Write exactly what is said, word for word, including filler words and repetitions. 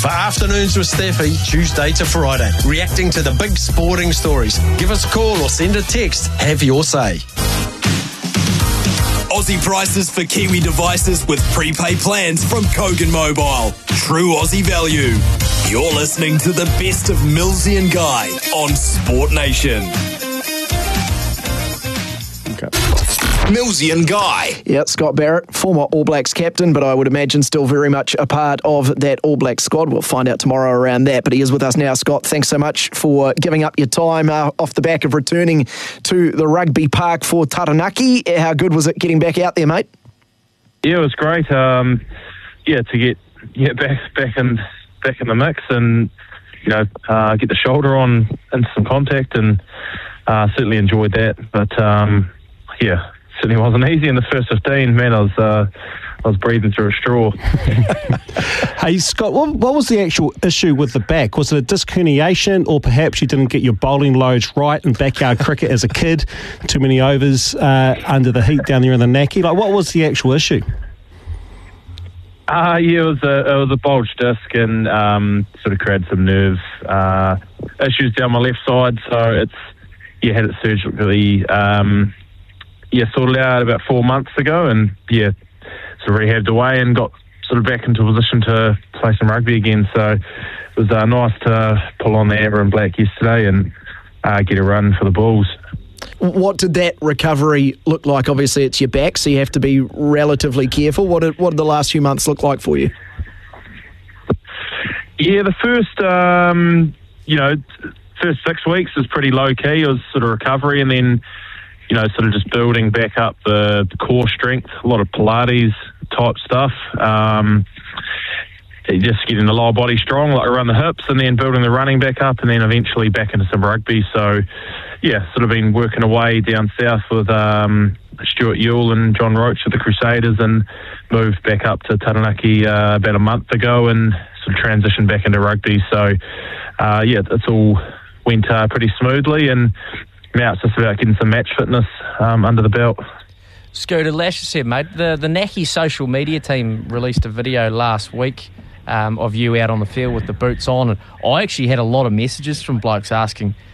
for Afternoons with Steffi, Tuesday to Friday, reacting to the big sporting stories. Give us a call or send a text. Have your say. Aussie prices for Kiwi devices with prepaid plans from Kogan Mobile. True Aussie value. You're listening to the best of Millsy and Guy on Sport Nation. Okay. Millsy and Guy. Yeah, Scott Barrett, former All Blacks captain, but I would imagine still very much a part of that All Blacks squad. We'll find out tomorrow around that, but he is with us now. Scott, thanks so much for giving up your time uh, off the back of returning to the rugby park for Taranaki. How good was it getting back out there, mate? Yeah, it was great. Um, yeah, to get yeah back back in back in the mix and you know uh, get the shoulder on into some contact, and uh, certainly enjoyed that. But um, yeah. Certainly wasn't easy in the first fifteen. Man, I was uh, I was breathing through a straw. Hey, Scott, what, what was the actual issue with the back? Was it a disc herniation, or perhaps you didn't get your bowling loads right in backyard cricket as a kid? Too many overs uh, under the heat down there in the Naki? Like, what was the actual issue? Uh, yeah, it was a it was a bulged disc, and um, sort of created some nerve uh, issues down my left side. So it's yeah, had it surgically. Um, Yeah, sorted out about four months ago, and yeah, sort of rehabbed away and got sort of back into a position to play some rugby again. So it was uh, nice to pull on the amber and black yesterday and uh, get a run for the Bulls. What did that recovery look like? Obviously, it's your back, so you have to be relatively careful. What did, what did the last few months look like for you? Yeah, the first, um, you know, first six weeks was pretty low key. It was sort of recovery, and then you know, sort of just building back up the, the core strength, a lot of Pilates type stuff. Um, just getting the lower body strong, like around the hips, and then building the running back up, and then eventually back into some rugby. So, yeah, sort of been working away down south with um, Stuart Ewell and John Roach at the Crusaders, and moved back up to Taranaki uh, about a month ago, and sort of transitioned back into rugby. So, uh, yeah, it's all went uh, pretty smoothly, and now it's just about getting some match fitness um, under the belt. Scooter, Lash said, mate, the, the Naki social media team released a video last week um, of you out on the field with the boots on, and I actually had a lot of messages from blokes asking